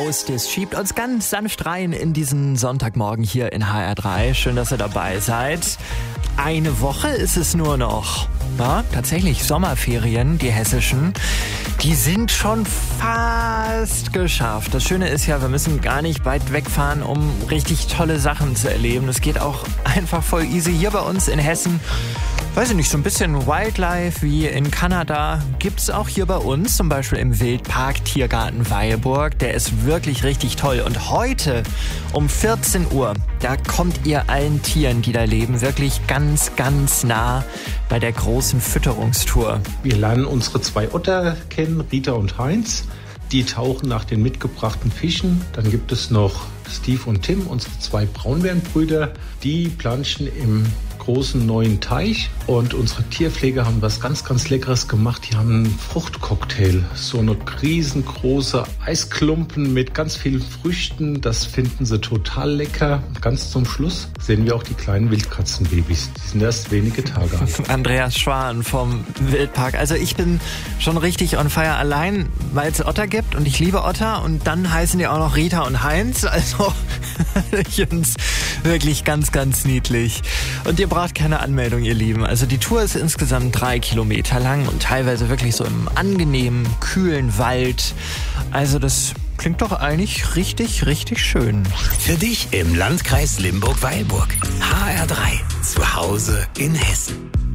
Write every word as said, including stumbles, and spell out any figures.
Faust. Das schiebt uns ganz sanft rein in diesen Sonntagmorgen hier in H R drei. Schön, dass ihr dabei seid. Eine Woche ist es nur noch. Ja, tatsächlich Sommerferien, die hessischen, die sind schon fast geschafft. Das Schöne ist ja, wir müssen gar nicht weit wegfahren, um richtig tolle Sachen zu erleben. Das geht auch einfach voll easy hier bei uns in Hessen. Weiß ich nicht, so ein bisschen Wildlife wie in Kanada gibt's auch hier bei uns, zum Beispiel im Wildpark Tiergarten Weilburg. Der ist wirklich richtig toll. Und heute um vierzehn Uhr, da kommt ihr allen Tieren, die da leben, wirklich ganz, ganz nah bei der großen Fütterungstour. Wir lernen unsere zwei Otter kennen, Rita und Heinz. Die tauchen nach den mitgebrachten Fischen. Dann gibt es noch Steve und Tim, unsere zwei Braunbärenbrüder. Die planschen im großen neuen Teich. Und unsere Tierpfleger haben was ganz, ganz Leckeres gemacht. Die haben einen Fruchtcocktail. So eine riesengroße Eisklumpen mit ganz vielen Früchten. Das finden sie total lecker. Ganz zum Schluss sehen wir auch die kleinen Wildkatzenbabys. Die sind erst wenige Tage alt. Andreas Schwan vom Wildpark. Also ich bin schon richtig on fire allein, weil es Otter gibt und ich liebe Otter. Und dann heißen die auch noch Rita und Heinz. Also ich finde es wirklich ganz, ganz niedlich. Und ihr braucht keine Anmeldung, ihr Lieben. Also die Tour ist insgesamt drei Kilometer lang und teilweise wirklich so im angenehmen, kühlen Wald. Also das klingt doch eigentlich richtig, richtig schön. Für dich im Landkreis Limburg-Weilburg. H R drei. Zu Hause in Hessen.